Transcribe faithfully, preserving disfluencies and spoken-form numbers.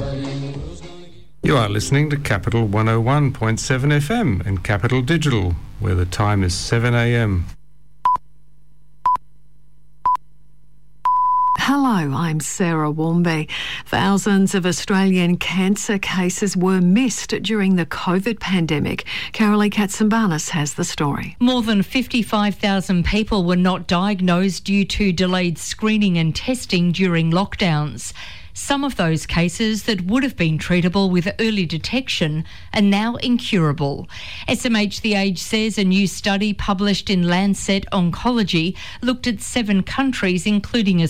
You are listening to Capital one oh one point seven F M and Capital Digital, where the time is seven a m. Hello, I'm Sarah Warmby. Thousands of Australian cancer cases were missed during the COVID pandemic. Carolee Katsambanis has the story. More than fifty-five thousand people were not diagnosed due to delayed screening and testing during lockdowns. Some of those cases that would have been treatable with early detection are now incurable. S M H The Age says a new study published in Lancet Oncology looked at seven countries, including